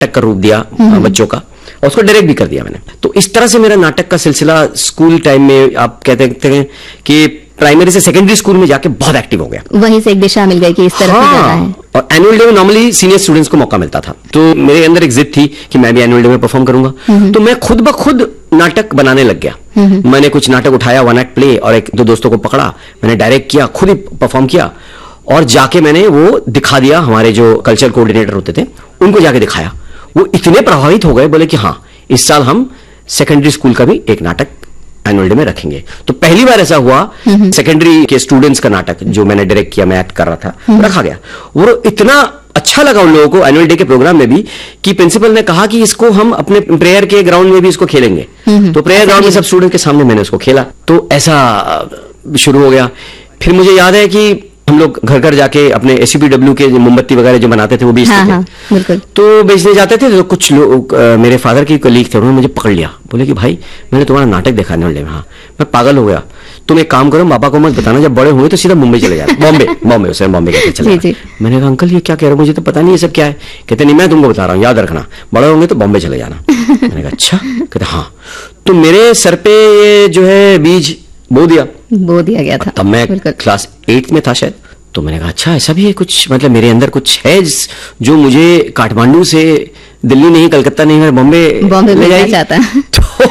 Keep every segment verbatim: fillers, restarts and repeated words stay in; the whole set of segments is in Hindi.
नाटक का रूप दिया बच्चों का, और उसको डायरेक्ट भी कर दिया मैंने। तो इस तरह से मेरा नाटक का सिलसिला स्कूल टाइम में, आप कहते हैं कि प्राइमरी से सेकेंडरी स्कूल में जाके बहुत एक्टिव हो गया। वहीं से एक दिशा मिल गई कि इस तरफ हाँ, जाना है। और एनुअल डे में नॉर्मली सीनियर स्टूडेंट्स को मौका मिलता था, तो मेरे अंदर एक जिद थी कि मैं भी एनुअल डे में परफॉर्म करूंगा। तो मैं खुद ब खुद नाटक बनाने लग गया। मैंने कुछ नाटक उठाया, वन एक्ट प्ले, और एक दो दोस्तों को पकड़ा, मैंने डायरेक्ट किया, खुद ही परफॉर्म किया, और जाके मैंने वो दिखा दिया। हमारे जो कल्चर कोऑर्डिनेटर होते थे उनको जाके दिखाया। वो इतने प्रभावित हो गए, बोले कि हाँ इस साल हम सेकेंडरी स्कूल का भी एक नाटक एनुअल डे में रखेंगे। तो पहली बार ऐसा हुआ, सेकेंडरी के स्टूडेंट्स का नाटक जो मैंने डायरेक्ट किया, मैं एक्ट कर रहा था, रखा गया। वो इतना अच्छा लगा उन लोगों को एनुअल डे के प्रोग्राम में भी कि प्रिंसिपल ने कहा कि इसको हम अपने प्रेयर के ग्राउंड में भी इसको खेलेंगे। तो प्रेयर ग्राउंड में सब स्टूडेंट के सामने मैंने उसको खेला। तो ऐसा शुरू हो गया। फिर मुझे याद है कि हम लोग घर घर जाके अपने एसयूपीडब्ल्यू के मोमबत्ती वगैरह जो बनाते थे वो बेचते हाँ, थे। हाँ, बिल्कुल। तो बेचने जाते थे, तो कुछ लोग मेरे फादर के कलीग थे, उन्होंने मुझे पकड़ लिया, बोले कि भाई मैंने तुम्हारा नाटक देखा एनुअल डे में। हाँ, मैं पागल हो गया, तुम एक काम करो, पापा को मत बताना, जब बड़े हुए तो सीधा मुंबई चले जाना। बॉम्बे बॉम्बे उसे बॉम्बे कहते चले जाना। मैंने कहा अंकल ये क्या कह रहे हो, मुझे तो पता नहीं ये सब क्या है। कहते नहीं मैं तुमको बता रहा हूँ, याद रखना, बड़े होंगे तो बॉम्बे चले जाना। मैंने कहा अच्छा। कहते हाँ। तो मेरे सर पे ये जो है बीज बो दिया बो दिया गया था। तब मैं क्लास एट में था शायद। तो मैंने कहा अच्छा ऐसा भी है कुछ, मतलब मेरे अंदर कुछ है जो मुझे काठमांडू से दिल्ली नहीं, कलकत्ता नहीं, मैं बॉम्बे बॉम्बे ले जाना चाहता है।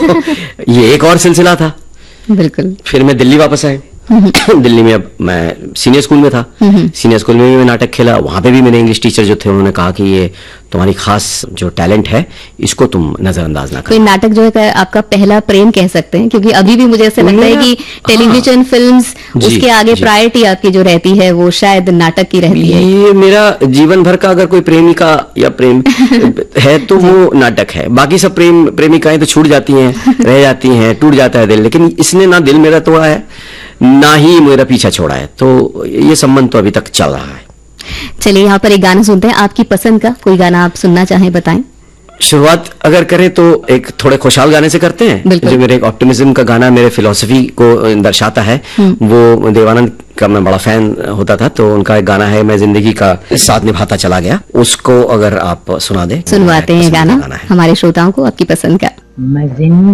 तो ये एक और सिलसिला था। बिल्कुल। फिर मैं दिल्ली वापस आया। दिल्ली में अब मैं सीनियर स्कूल में था। सीनियर स्कूल में भी मैं नाटक खेला। वहां पे भी मेरे इंग्लिश टीचर जो थे उन्होंने कहा कि ये तुम्हारी खास जो टैलेंट है इसको तुम नजरअंदाज ना करो। कोई नाटक जो है आपका पहला प्रेम कह सकते हैं, क्योंकि अभी भी मुझे ऐसा लगता है कि टेलीविजन हाँ, फिल्म्स उसके आगे प्रायोरिटी आपकी जो रहती है वो शायद नाटक की रहती है। ये मेरा जीवन भर का अगर कोई प्रेमिका या प्रेम है तो वो नाटक है। बाकी सब प्रेम प्रेमिकाएं तो छूट जाती हैं, रह जाती हैं, टूट जाता है दिल, लेकिन इसने ना दिल मेरा तोड़ा है ना ही मेरा पीछा छोड़ा है। तो ये संबंध तो अभी तक चल रहा है। चलिए यहाँ पर एक गाना सुनते हैं, आपकी पसंद का कोई गाना आप सुनना चाहें बताएं। शुरुआत अगर करें तो एक थोड़े खुशहाल गाने से करते हैं, जो मेरे एक ऑप्टिमिज्म का गाना मेरे फिलॉसफी को दर्शाता है। वो देवानंद का मैं बड़ा फैन होता था, तो उनका एक गाना है मैं जिंदगी का साथ निभाता चला गया, उसको अगर आप सुना दे। सुनवाते हैं गाना, गाना हमारे श्रोताओं को आपकी पसंद का। मैं